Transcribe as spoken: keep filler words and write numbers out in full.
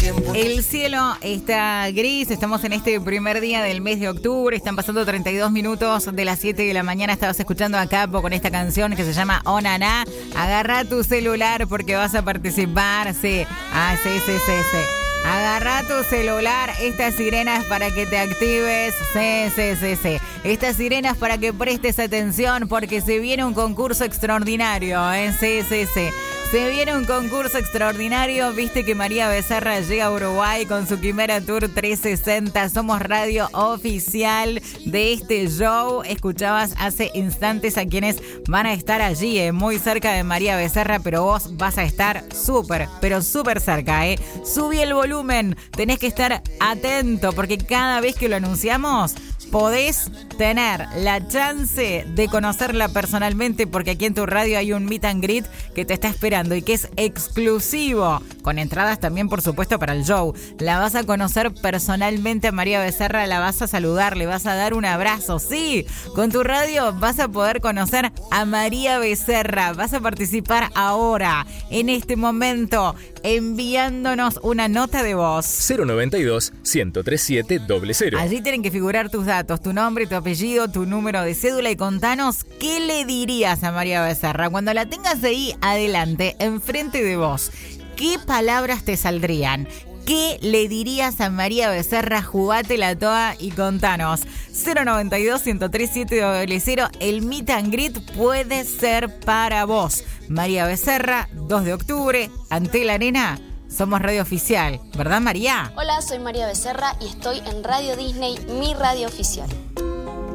El cielo está gris, estamos en este primer día del mes de octubre, están pasando treinta y dos minutos de las siete de la mañana. Estabas escuchando a Capo con esta canción que se llama Oh Naná. Agarra tu celular porque vas a participar. Sí, ah, sí, sí, sí, sí. Agarra tu celular, estas sirenas para que te actives. Sí, sí, sí, sí. Estas sirenas para que prestes atención porque se viene un concurso extraordinario, ¿eh? Sí, sí, sí. Se viene un concurso extraordinario. Viste que María Becerra llega a Uruguay con su Quimera Tour trescientos sesenta. Somos radio oficial de este show. Escuchabas hace instantes a quienes van a estar allí, eh, muy cerca de María Becerra, pero vos vas a estar súper, pero súper cerca, ¿eh? Subí el volumen, tenés que estar atento porque cada vez que lo anunciamos podés tener la chance de conocerla personalmente, porque aquí en tu radio hay un meet and greet que te está esperando y que es exclusivo, con entradas también por supuesto para el show. La vas a conocer personalmente a María Becerra, la vas a saludar, le vas a dar un abrazo. Sí, con tu radio vas a poder conocer a María Becerra. Vas a participar ahora, en este momento, enviándonos una nota de voz. cero noventa y dos, ciento treinta y siete, cero cero. Allí tienen que figurar tus datos, tu nombre, tu apellido, tu número de cédula, y contanos qué le dirías a María Becerra. Cuando la tengas ahí adelante, enfrente de vos, ¿qué palabras te saldrían? ¿Qué le dirías a María Becerra? Jugátela toda y contanos. cero noventa y dos, ciento treinta y siete, cero cero. El meet and greet puede ser para vos. María Becerra, dos de octubre, ante la arena. Somos radio oficial, ¿verdad, María? Hola, soy María Becerra y estoy en Radio Disney, mi radio oficial.